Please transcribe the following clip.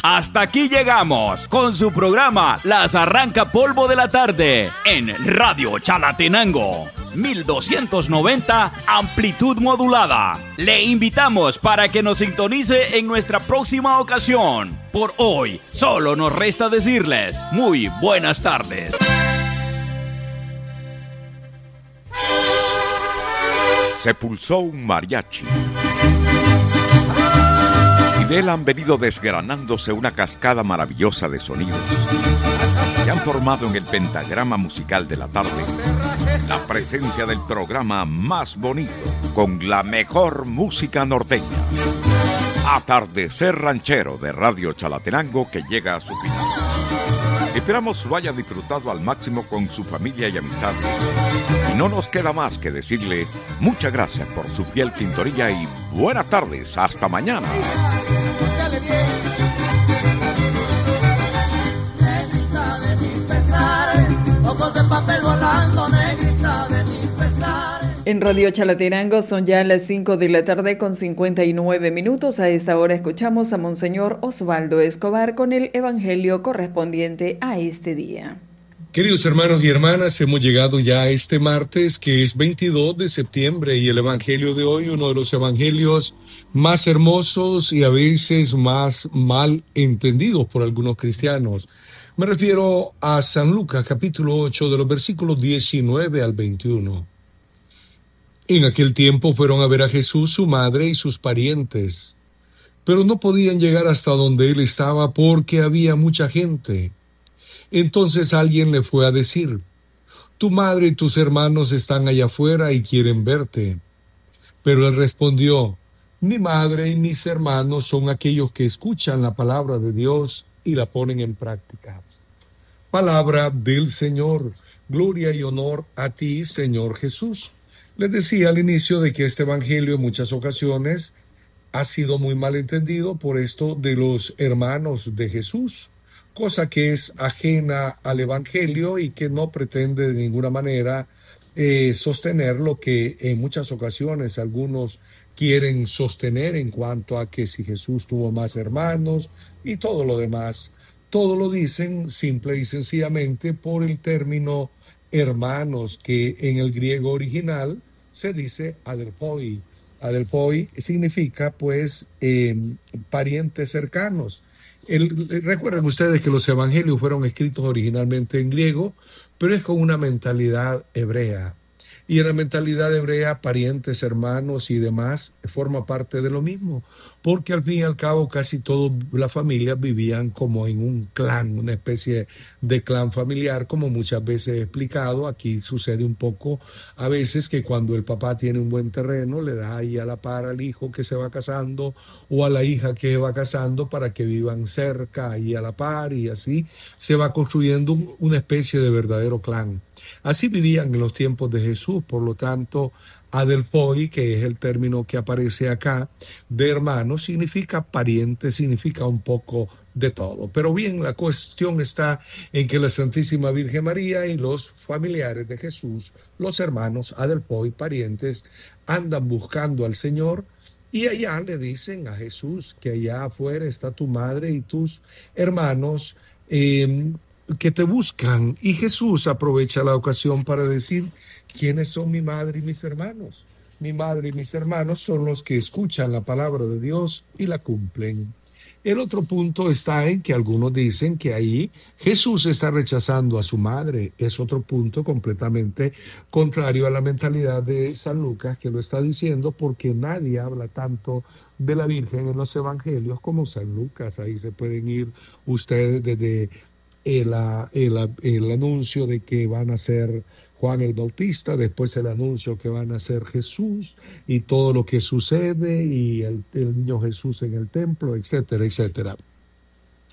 Hasta aquí llegamos con su programa Las Arranca Polvo de la Tarde en Radio Chalatenango 1290 amplitud modulada. Le invitamos para que nos sintonice en nuestra próxima ocasión. Por hoy solo nos resta decirles muy buenas tardes. Se pulsó un mariachi y de él han venido desgranándose una cascada maravillosa de sonidos que han formado en el pentagrama musical de la tarde la presencia del programa más bonito con la mejor música norteña. Atardecer Ranchero de Radio Chalatenango, que llega a su final. Esperamos lo haya disfrutado al máximo con su familia y amistades. Y no nos queda más que decirle muchas gracias por su fiel sintonía y buenas tardes. Hasta mañana. Negrita de mis pesares, ojos de papel volando, negrita de mis pesares. En Radio Chalatenango son ya las 5 de la tarde con 59 minutos. A esta hora escuchamos a Monseñor Osvaldo Escobar con el Evangelio correspondiente a este día. Queridos hermanos y hermanas, hemos llegado ya a este martes, que es 22 de septiembre, y el Evangelio de hoy, uno de los evangelios más hermosos y a veces más mal entendidos por algunos cristianos. Me refiero a San Lucas, capítulo 8, de los versículos 19 al 21. En aquel tiempo fueron a ver a Jesús su madre y sus parientes, pero no podían llegar hasta donde él estaba porque había mucha gente. Entonces alguien le fue a decir: tu madre y tus hermanos están allá afuera y quieren verte. Pero él respondió: mi madre y mis hermanos son aquellos que escuchan la palabra de Dios y la ponen en práctica. Palabra del Señor. Gloria y honor a ti, Señor Jesús. Les decía al inicio de que este evangelio en muchas ocasiones ha sido muy mal entendido por esto de los hermanos de Jesús, cosa que es ajena al evangelio y que no pretende de ninguna manera sostener lo que en muchas ocasiones algunos quieren sostener en cuanto a que si Jesús tuvo más hermanos y todo lo demás. Todo lo dicen simple y sencillamente por el término hermanos, que en el griego original se dice adelphoi. Adelphoi significa pues parientes cercanos. Recuerden ustedes que los evangelios fueron escritos originalmente en griego, pero es con una mentalidad hebrea. Y en la mentalidad hebrea, parientes, hermanos y demás forma parte de lo mismo, porque al fin y al cabo casi todas las familias vivían como en un clan, una especie de clan familiar, como muchas veces he explicado. Aquí sucede un poco a veces que cuando el papá tiene un buen terreno, le da ahí a la par al hijo que se va casando o a la hija que se va casando para que vivan cerca y a la par, y así se va construyendo una especie de verdadero clan. Así vivían en los tiempos de Jesús. Por lo tanto, adelphoi, que es el término que aparece acá, de hermano, significa pariente, significa un poco de todo. Pero bien, la cuestión está en que la Santísima Virgen María y los familiares de Jesús, los hermanos adelphoi, parientes, andan buscando al Señor, y allá le dicen a Jesús que allá afuera está tu madre y tus hermanos que te buscan. Y Jesús aprovecha la ocasión para decir: ¿quiénes son mi madre y mis hermanos? Mi madre y mis hermanos son los que escuchan la palabra de Dios y la cumplen. El otro punto está en que algunos dicen que ahí Jesús está rechazando a su madre. Es otro punto completamente contrario a la mentalidad de San Lucas, que lo está diciendo, porque nadie habla tanto de la Virgen en los evangelios como San Lucas. Ahí se pueden ir ustedes desde el anuncio de que van a ser Juan el Bautista, después el anuncio que van a ser Jesús y todo lo que sucede, y el niño Jesús en el templo, etcétera, etcétera.